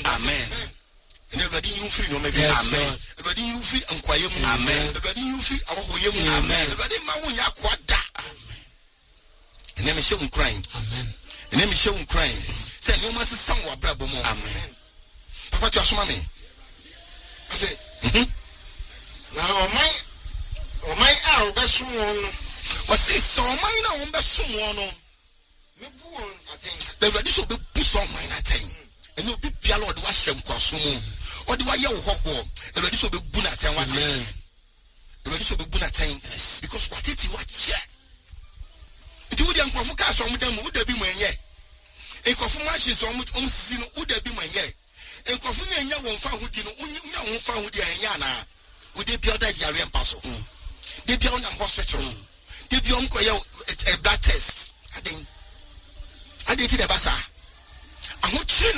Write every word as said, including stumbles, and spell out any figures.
Amen. Everybody you free no maybe. Amen. Everybody you free and quiet. Amen. Everybody you free our hoyam. Amen. Everybody ma ya kwada. Amen. And then me show crying. Amen. And then me show crying. Say no man say some wa brabo mo. Amen. Papa to asoma me. I say, mhm. Na o mai o mai a o besu won no. O say so man na won besu won no. Me bu won aten. Everybody should be put some man aten. And no be pia Lord wa hyem kwaso mu. O de wa ye wo hokko. Everybody should be bu na aten wa aten. Everybody should be bu na aten. Yes. Because what it wa che. It would yan kwafo ka so mu dem wo da bi mu enye. E kwafo machine so mu om sisi no wo da bi mu enye. E kwafo na enya won fa hodi no unya won fa hodi enya na. Wo de bi oda yare mpaso. De bi on hospital. De bi on ko ye a blood test. Aden. Ade ti de basa. Aho